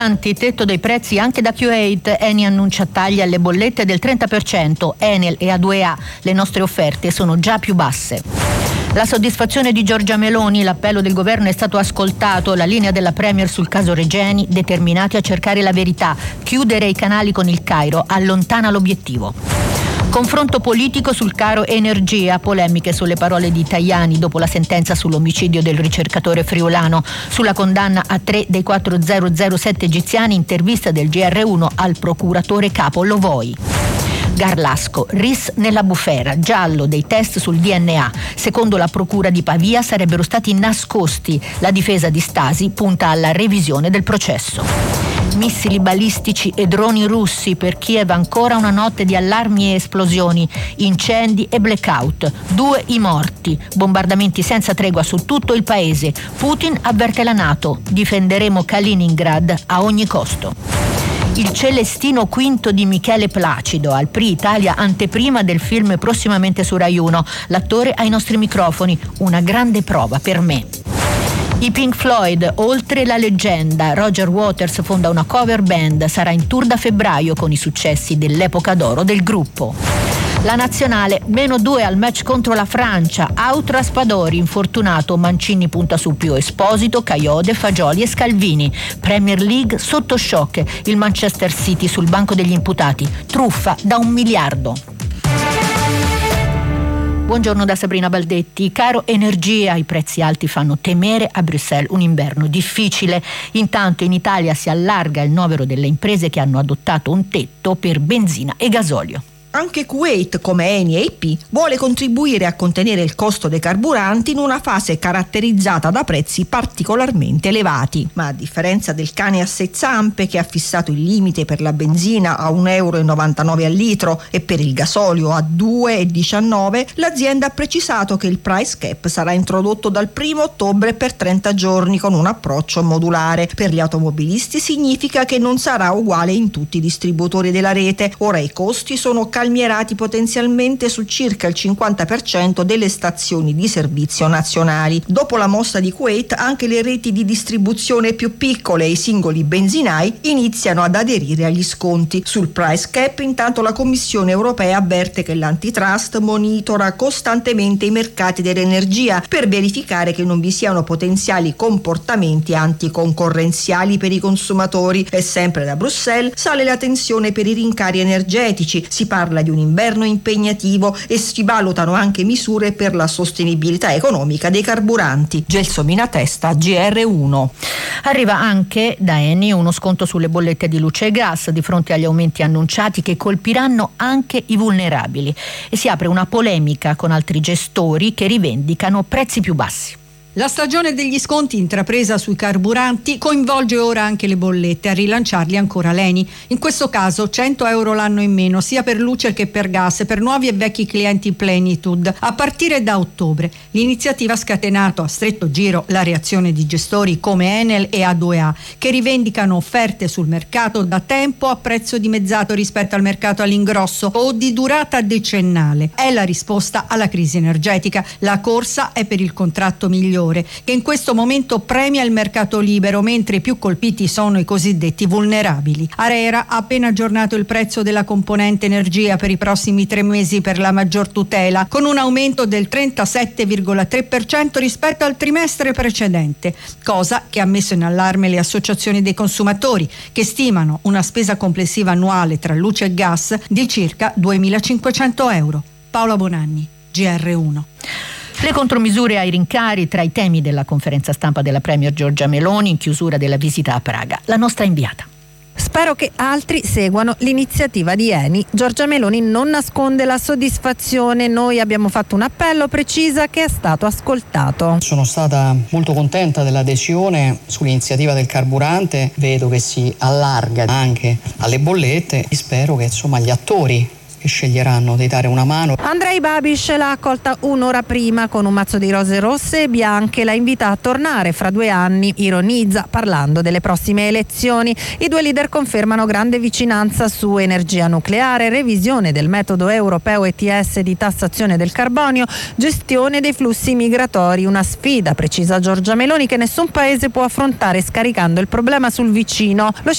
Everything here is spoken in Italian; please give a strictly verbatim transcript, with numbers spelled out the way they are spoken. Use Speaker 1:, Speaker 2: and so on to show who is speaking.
Speaker 1: Tetto dei prezzi anche da Q otto. Eni annuncia tagli alle bollette del trenta per cento. Enel e A due A, le nostre offerte sono già più basse. La soddisfazione di Giorgia Meloni, l'appello del governo è stato ascoltato, la linea della Premier sul caso Regeni, determinati a cercare la verità. Chiudere i canali con il Cairo allontana l'obiettivo. Confronto politico sul caro energia, polemiche sulle parole di Tajani dopo la sentenza sull'omicidio del ricercatore friulano, sulla condanna a tre dei quattromila egiziani, intervista del G R uno al procuratore capo Lovoi. Garlasco, ris nella bufera, giallo dei test sul D N A. Secondo la procura di Pavia sarebbero stati nascosti. La difesa di Stasi punta alla revisione del processo. Missili balistici e droni russi, per Kiev ancora una notte di allarmi e esplosioni, incendi e blackout, due i morti, bombardamenti senza tregua su tutto il paese. Putin avverte la NATO, difenderemo Kaliningrad a ogni costo. Il Celestino V di Michele Placido, al Prix Italia, anteprima del film prossimamente su Rai uno. L'attore ai nostri microfoni, una grande prova per me. I Pink Floyd, oltre la leggenda, Roger Waters fonda una cover band, sarà in tour da febbraio con i successi dell'epoca d'oro del gruppo. La nazionale, meno due al match contro la Francia, out Raspadori, infortunato, Mancini punta su Pio Esposito, Caiode, Fagioli e Scalvini. Premier League sotto shock, il Manchester City sul banco degli imputati, truffa da un miliardo. Buongiorno da Sabrina Baldetti. Caro energia, i prezzi alti fanno temere a Bruxelles un inverno difficile. Intanto in Italia si allarga il novero delle imprese che hanno adottato un tetto per benzina e gasolio.
Speaker 2: Anche Kuwait, come Eni e I P, vuole contribuire a contenere il costo dei carburanti in una fase caratterizzata da prezzi particolarmente elevati. Ma a differenza del cane a sei zampe, che ha fissato il limite per la benzina a un euro e novantanove al litro e per il gasolio a due e diciannove, l'azienda ha precisato che il price cap sarà introdotto dal primo ottobre per trenta giorni con un approccio modulare. Per gli automobilisti significa che non sarà uguale in tutti i distributori della rete. Ora i costi sono calmierati potenzialmente su circa il cinquanta per cento delle stazioni di servizio nazionali. Dopo la mossa di Kuwait, anche le reti di distribuzione più piccole e i singoli benzinai iniziano ad aderire agli sconti. Sul price cap, intanto, la Commissione europea avverte che l'antitrust monitora costantemente i mercati dell'energia per verificare che non vi siano potenziali comportamenti anticoncorrenziali per i consumatori. E sempre da Bruxelles sale la tensione per i rincari energetici. Si parla di un inverno impegnativo e si valutano anche misure per la sostenibilità economica dei carburanti. Gelsomina Testa, G R uno.
Speaker 1: Arriva anche da Eni uno sconto sulle bollette di luce e gas di fronte agli aumenti annunciati che colpiranno anche i vulnerabili, e si apre una polemica con altri gestori che rivendicano prezzi più bassi.
Speaker 3: La stagione degli sconti intrapresa sui carburanti coinvolge ora anche le bollette, a rilanciarli ancora l'Eni. In questo caso cento euro l'anno in meno, sia per luce che per gas, per nuovi e vecchi clienti Plenitude, a partire da ottobre. L'iniziativa ha scatenato a stretto giro la reazione di gestori come Enel e A due A, che rivendicano offerte sul mercato da tempo a prezzo dimezzato rispetto al mercato all'ingrosso o di durata decennale. È la risposta alla crisi energetica. La corsa è per il contratto migliore, che in questo momento premia il mercato libero, mentre i più colpiti sono i cosiddetti vulnerabili. ARERA ha appena aggiornato il prezzo della componente energia per i prossimi tre mesi per la maggior tutela, con un aumento del trentasette virgola tre per cento rispetto al trimestre precedente, cosa che ha messo in allarme le associazioni dei consumatori, che stimano una spesa complessiva annuale tra luce e gas di circa duemilacinquecento euro. Paola Bonanni, G R uno.
Speaker 1: Le contromisure ai rincari tra i temi della conferenza stampa della Premier Giorgia Meloni in chiusura della visita a Praga. La nostra inviata.
Speaker 4: Spero che altri seguano l'iniziativa di Eni. Giorgia Meloni non nasconde la soddisfazione. Noi abbiamo fatto un appello, precisa, che è stato ascoltato.
Speaker 5: Sono stata molto contenta dell'adesione sull'iniziativa del carburante. Vedo che si allarga anche alle bollette. Spero che insomma gli attori che sceglieranno di dare una mano.
Speaker 4: Andrej Babiš l'ha accolta un'ora prima con un mazzo di rose rosse e bianche, la invita a tornare fra due anni, ironizza parlando delle prossime elezioni. I due leader confermano grande vicinanza su energia nucleare, revisione del metodo europeo E T S di tassazione del carbonio, gestione dei flussi migratori, una sfida, precisa Giorgia Meloni, che nessun paese può affrontare scaricando il problema sul vicino. Lo